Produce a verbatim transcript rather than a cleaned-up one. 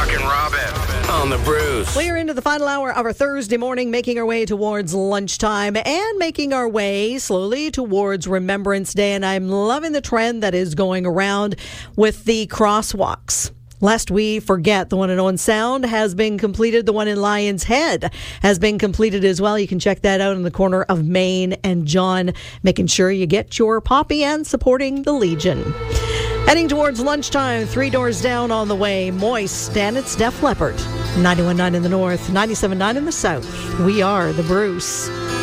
Brooke and Robin on the Bruce. We are into the final hour of our Thursday morning, making our way towards lunchtime and making our way slowly towards Remembrance Day. And I'm loving the trend that is going around with the crosswalks. Lest we forget, the one in Owen Sound has been completed. The one in Lion's Head has been completed as well. You can check that out in the corner of Main and John, making sure you get your poppy and supporting the Legion. Heading towards lunchtime, Three Doors Down on the way. Moist, and it's Def Leppard. ninety-one point nine in the north, ninety-seven point nine in the south. We are the Bruce.